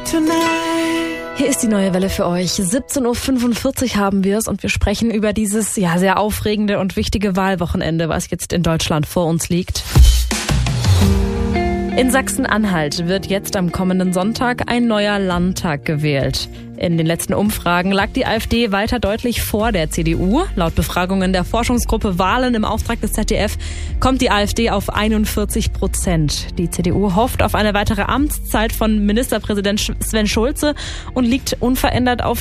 Hier ist die neue Welle für euch. 17.45 Uhr haben wir es und wir sprechen über dieses sehr aufregende und wichtige Wahlwochenende, was jetzt in Deutschland vor uns liegt. In Sachsen-Anhalt wird jetzt am kommenden Sonntag ein neuer Landtag gewählt. In den letzten Umfragen lag die AfD weiter deutlich vor der CDU. Laut Befragungen der Forschungsgruppe Wahlen im Auftrag des ZDF kommt die AfD auf 41%. Die CDU hofft auf eine weitere Amtszeit von Ministerpräsident Sven Schulze und liegt unverändert auf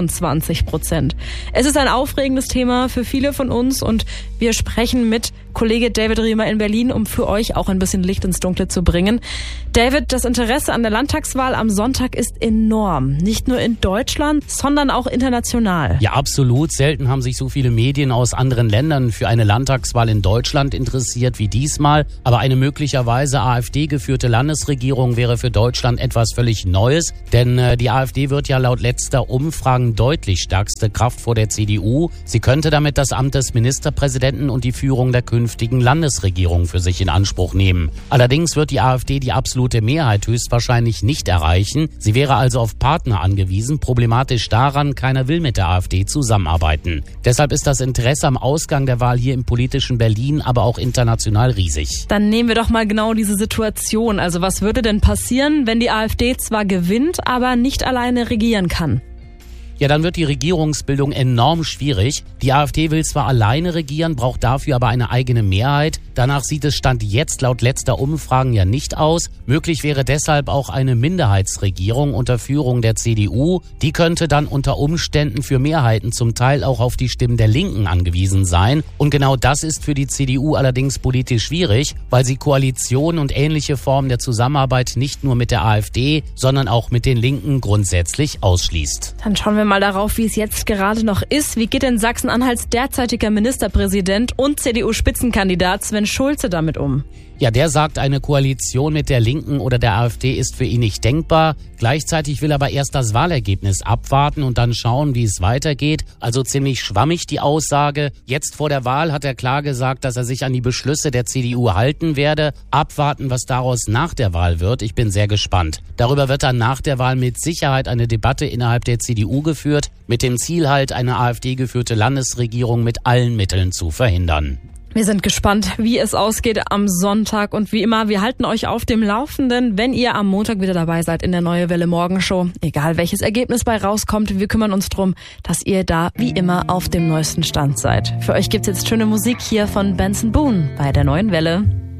23%. Es ist ein aufregendes Thema für viele von uns und wir sprechen mit Kollege David Riemer in Berlin, um für euch auch ein bisschen Licht ins Dunkle zu bringen. David, das Interesse an der Landtagswahl am Sonntag ist enorm. Nicht nur in Deutschland, sondern auch international. Ja, absolut. Selten haben sich so viele Medien aus anderen Ländern für eine Landtagswahl in Deutschland interessiert wie diesmal. Aber eine möglicherweise AfD-geführte Landesregierung wäre für Deutschland etwas völlig Neues. Denn die AfD wird ja laut letzter Umfragen deutlich stärkste Kraft vor der CDU. Sie könnte damit das Amt des Ministerpräsidenten und die Führung der künftigen Landesregierung für sich in Anspruch nehmen. Allerdings wird die AfD die absolute Mehrheit höchstwahrscheinlich nicht erreichen. Sie wäre also auf Partner angewiesen. Problematisch daran, keiner will mit der AfD zusammenarbeiten. Deshalb ist das Interesse am Ausgang der Wahl hier im politischen Berlin, aber auch international riesig. Dann nehmen wir doch mal genau diese Situation. Also was würde denn passieren, wenn die AfD zwar gewinnt, aber nicht alleine regieren kann? Ja, dann wird die Regierungsbildung enorm schwierig. Die AfD will zwar alleine regieren, braucht dafür aber eine eigene Mehrheit. Danach sieht es Stand jetzt laut letzter Umfragen ja nicht aus. Möglich wäre deshalb auch eine Minderheitsregierung unter Führung der CDU. Die könnte dann unter Umständen für Mehrheiten zum Teil auch auf die Stimmen der Linken angewiesen sein. Und genau das ist für die CDU allerdings politisch schwierig, weil sie Koalitionen und ähnliche Formen der Zusammenarbeit nicht nur mit der AfD, sondern auch mit den Linken grundsätzlich ausschließt. Dann schauen wir mal darauf, wie es jetzt gerade noch ist. Wie geht denn Sachsen-Anhalts derzeitiger Ministerpräsident und CDU-Spitzenkandidat Sven Schulze damit um? Ja, der sagt, eine Koalition mit der Linken oder der AfD ist für ihn nicht denkbar. Gleichzeitig will aber erst das Wahlergebnis abwarten und dann schauen, wie es weitergeht. Also ziemlich schwammig die Aussage. Jetzt vor der Wahl hat er klar gesagt, dass er sich an die Beschlüsse der CDU halten werde. Abwarten, was daraus nach der Wahl wird. Ich bin sehr gespannt. Darüber wird dann nach der Wahl mit Sicherheit eine Debatte innerhalb der CDU geführt, mit dem Ziel halt, eine AfD-geführte Landesregierung mit allen Mitteln zu verhindern. Wir sind gespannt, wie es ausgeht am Sonntag und wie immer, wir halten euch auf dem Laufenden, wenn ihr am Montag wieder dabei seid in der Neue Welle Morgenshow. Egal welches Ergebnis bei rauskommt, wir kümmern uns drum, dass ihr da wie immer auf dem neuesten Stand seid. Für euch gibt's jetzt schöne Musik hier von Benson Boone bei der Neuen Welle.